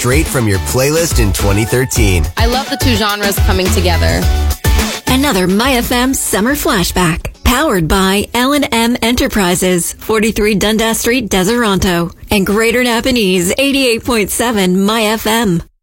straight from your playlist in 2013. I love the two genres coming together. Another MyFM Summer Flashback. Powered by L&M Enterprises, 43 Dundas Street, Deseronto. And Greater Napanese, 88.7 MyFM.